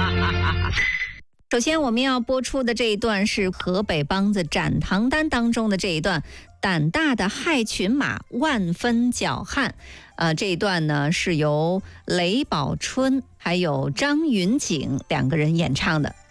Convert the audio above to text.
首先我们要播出的这一段是河北梆子斩唐丹当中的这一段，胆大的害群马，万分脚悍。这一段呢是由雷宝春还有张云景两个人演唱的。